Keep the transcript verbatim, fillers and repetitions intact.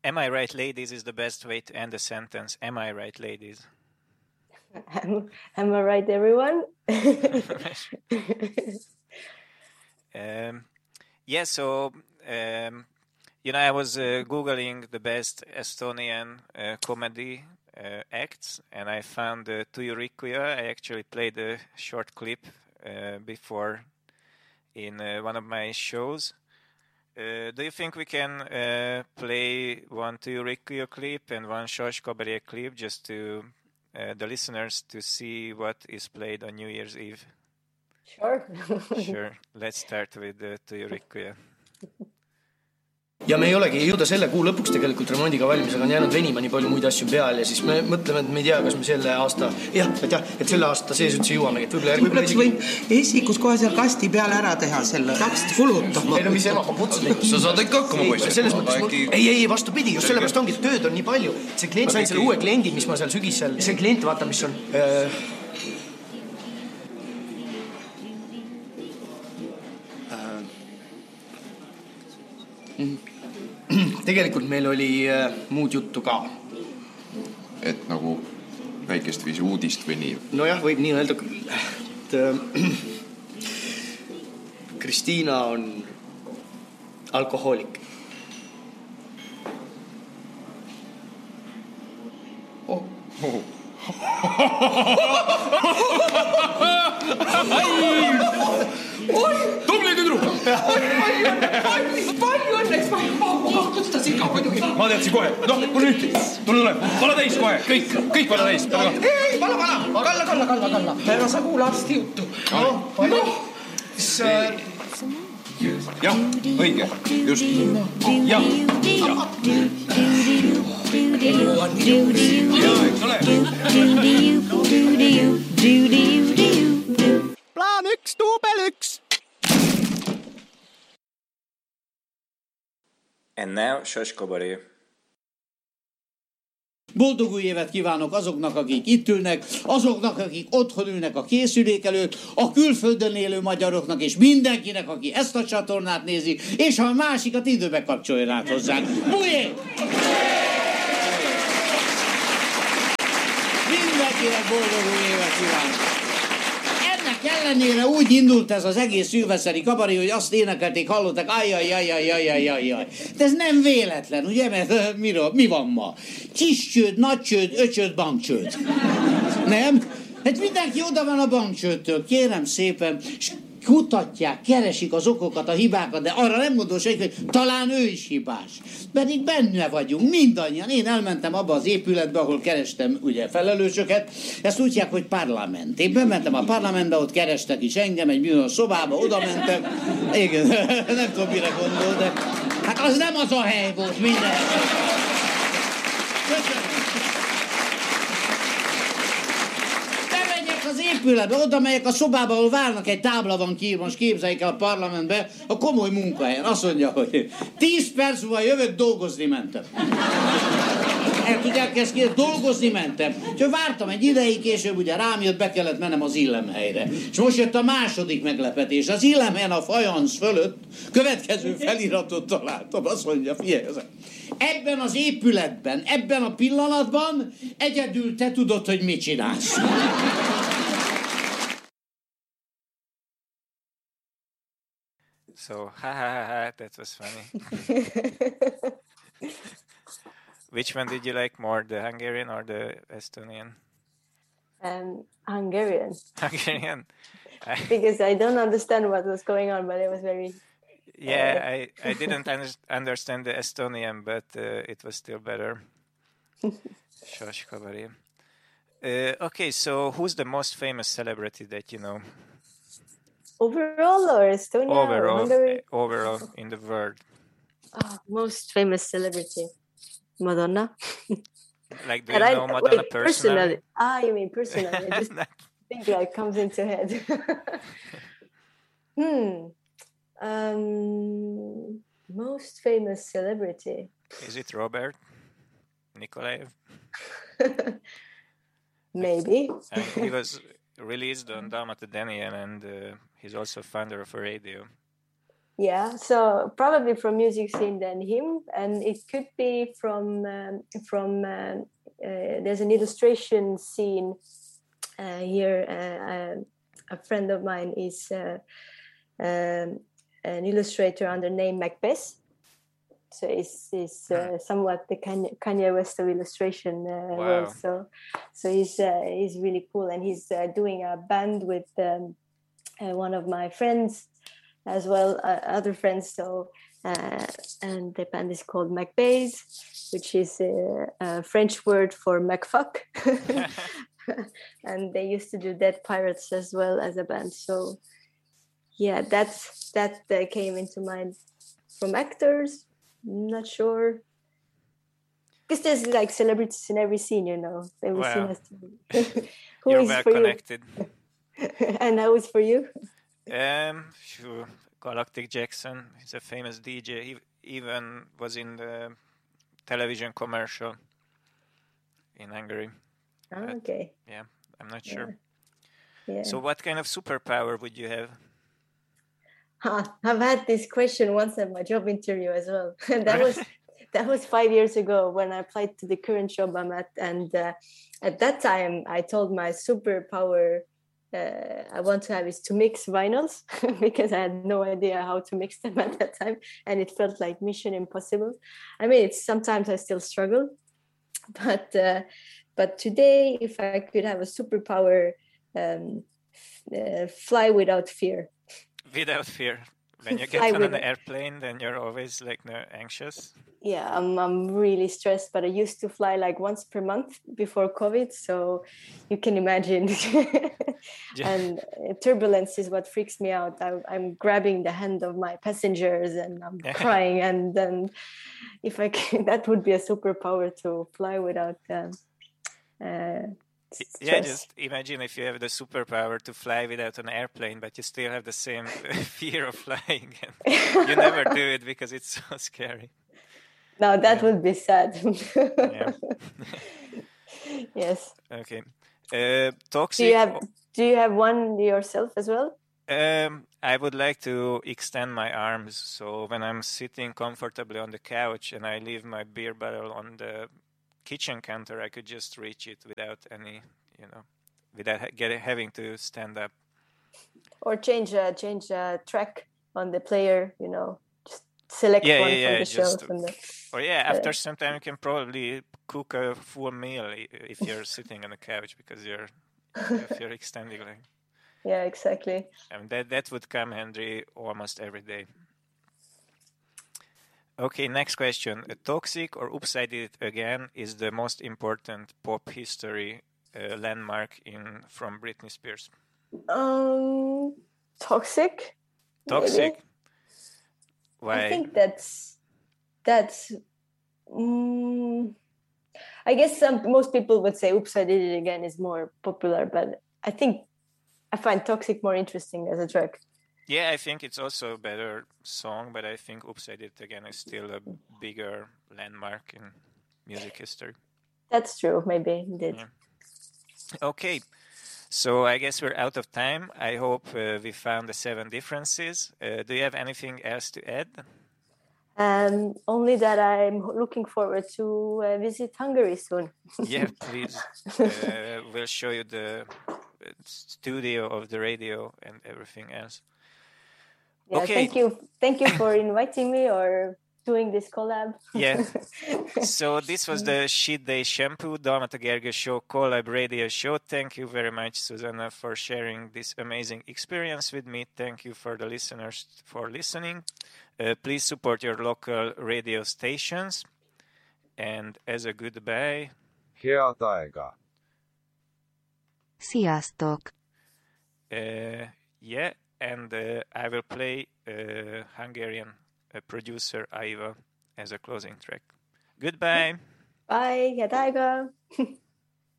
Am I right, ladies, is the best way to end a sentence. Am I right, ladies? Am, am I right, everyone? um, yeah, so, um, you know, I was uh, Googling the best Estonian uh, comedy uh, acts, and I found uh, Tuju Rikkuja. I actually played a short clip uh, before in uh, one of my shows. Uh, do you think we can uh, play one Tuju Rikkuja clip and one Sors Kabaré clip just to uh, the listeners to see what is played on New Year's Eve? Sure. Sure. Let's start with uh, Tuju Rikkuja. Ja me ei olegi jõuda selle kuu lõpuks tegelikult remondiga valmis, aga on jäänud venima nii palju muid asju peal ja siis me mõtleme, et me ei tea, kas me selle aasta, jah, et jah, et selle aasta sees üldse jõuamegi, et võib-olla võib-olla isegi... võib esikus kohe seal kasti peale ära teha selle, hakkasid kulutama. Ei no mis ema, ma kutsun neid. Sa saad ikka hakkama poisse. Selles mõttes mul... Ei, ei, vastupidi, just sellepärast ongi, tööd on nii palju. See klient, sain selle uue kliendi, mis ma seal sügisel, see klient, vaata, mis on... Äh... Tegelikult meil oli äh, muud juttu ka. Et nagu väikest viisi uudist või nii? No jah, võib nii öelda küll. Et, äh, Kristiina on alkohoolik. Oh. Oh. Tubli tüdruk! Palju õnneks, kuidas ta siin ka muidugi? Ma teadsin kohe. Noh, tule nüüd. Tule ole. Vala täis kohe. Kõik, kõik vala täis. Ei, vala, vala. Kalla, kalla, kalla, kalla. Ära sa kuula arsti juttu. No, palju? Jah, õige. Just. Jah. Jah, eks ole. Plaan üks, duubel üks. And now Sors Kabaré. Boldog új évet kívánok azoknak, akik itt ülnek, azoknak, akik otthon ülnek a készülék előtt, a külföldön élő magyaroknak, és mindenkinek, aki ezt a csatornát nézi, és ha a másikat időbe kapcsoljon át hozzánk. Bujé! Mindenkinek boldog új évet kívánok! Ennek ellenére úgy indult ez az egész szilveszteri kabaré, hogy azt énekelték, hallottak, ajjajjajjajjajjajjaj. De ez nem véletlen, ugye? Mert miről, mi van ma? Kiscsőd, nagycsőd, öcsőd, bankcsőd. Nem? Hát mindenki oda van a bankcsődtől, kérem szépen, és kutatják, keresik az okokat, a hibákat, de arra nem gondol senki, hogy talán ő is hibás. Pedig benne vagyunk, mindannyian. Én elmentem abba az épületbe, ahol kerestem ugye felelősöket. Ezt úgy hívják, hogy parlament. Én bementem a parlamentbe, ott kerestek is engem, egy bizonyos szobába, oda mentem. Igen, nem tudom, mire gondol, de hát az nem az a hely volt minden. Köszönöm. Az épületbe, oda megyek a szobába, ahol várnak, egy tábla van ki, most képzeljék el a parlamentbe, a komoly munkahelyen. Azt mondja, hogy tíz perc múlva jövök, dolgozni mentem. El tudják ezt kérni, dolgozni mentem. Úgyhogy vártam egy ideig, később ugye rám jött, be kellett mennem az illemhelyre. És most jött a második meglepetés. Az illemhelyen a fajansz fölött következő feliratot találtam. Azt mondja, figyelj, ebben az épületben, ebben a pillanatban egyedül te tudod, hogy mit csinálsz. So, ha ha ha ha, that was funny. Which one did you like more, the Hungarian or the Estonian? Um, Hungarian. Hungarian? Because I don't understand what was going on, but it was very... Yeah, uh, I, I didn't un- understand the Estonian, but uh, it was still better. Sors Kabaré. Uh, okay, so who's the most famous celebrity that you know? Overall or Estonia overall, or Hungary? Overall in the world. Oh, most famous celebrity. Madonna. Like, do you know I, Madonna wait, personally? personally? Ah, you mean personally. I just think like comes into head. hmm. Um, most famous celebrity. Is it Robert Nikolaev? Maybe. And he was released on Dalmat Daniel, and uh, he's also founder of a radio. Yeah, so probably from music scene than him, and it could be from um, from um, uh, there's an illustration scene uh, here. Uh, uh, a friend of mine is uh, um, an illustrator under name Macbeth, so it's it's uh, somewhat the Kanye, Kanye West of illustration uh, Wow. world. So so he's uh, he's really cool, and he's uh, doing a band with um, uh, one of my friends as well, uh, other friends. So uh, and the band is called Macbeth, which is a, a French word for Macfuck. And they used to do Dead Pirates as well as a band. So yeah, that's that uh, came into mind. From actors, not sure, because there's like celebrities in every scene, you know. Every Wow. scene has to. Who You're is well for connected. you? And how is for you? Um, sure. Galactic Jackson. He's a famous D J. He even was in the television commercial in Hungary. Oh, But, okay. yeah, I'm not sure. Yeah. So, what kind of superpower would you have? Huh, I've had this question once at my job interview as well. And that Really? was that was five years ago when I applied to the current job I'm at. And uh, at that time, I told my superpower uh, I want to have is to mix vinyls because I had no idea how to mix them at that time, and it felt like mission impossible. I mean, it's sometimes I still struggle, but uh, but today, if I could have a superpower, um, uh, fly without fear. Without fear. When you Fly get on an with- airplane, then you're always like no, anxious. Yeah, I'm I'm really stressed, but I used to fly like once per month before COVID, so you can imagine. And uh, turbulence is what freaks me out. I, I'm grabbing the hand of my passengers and I'm crying, and then if I can, that would be a superpower to fly without um, uh, stress. Yeah, just imagine if you have the superpower to fly without an airplane, but you still have the same fear of flying. And you never do it because it's so scary. Now that Yeah. would be sad. Yeah. Yes. Okay. Uh, Do toxic. you have Do you have one yourself as well? Um, I would like to extend my arms, so when I'm sitting comfortably on the couch and I leave my beer bottle on the kitchen counter, I could just reach it without any, you know, without ha- get, having to stand up. Or change uh, change uh, track on the player, you know, just select Yeah, one yeah, from yeah, the just- shelf. And the, Or yeah, after some time you can probably cook a full meal i- if you're sitting on the couch because you're if you're extending like. yeah, exactly. I mean, that that would come handy almost every day. Okay, next question. Uh, Toxic or Upside It Again is the most important pop history uh, landmark in from Britney Spears. Um, toxic. Toxic. Maybe? Why? I think that's that's. Mm, I guess some most people would say "Oops, I Did It Again" is more popular, but I think I find "Toxic" more interesting as a track. Yeah, I think it's also a better song, but I think Upside It Again is still a bigger landmark in music history. That's true. Maybe indeed. Yeah. Okay, so I guess we're out of time. I hope uh, we found the seven differences. Uh, do you have anything else to add? Um, only that I'm looking forward to uh, visit Hungary soon. Yeah, please. Uh, we'll show you the uh, studio of the radio and everything else. Yeah, Okay. Thank you. Thank you for inviting me or doing this collab. Yeah. So this was the Shit Day Shampoo, Dalmata Gergő Show collab radio show. Thank you very much, Susanna, for sharing this amazing experience with me. Thank you for the listeners for listening. Uh, please support your local radio stations. And as a goodbye, Head aika. Sziasztok! uh, yeah, and uh, I will play uh, Hungarian uh, producer Aiva as a closing track. Goodbye. Bye. Jadaiga.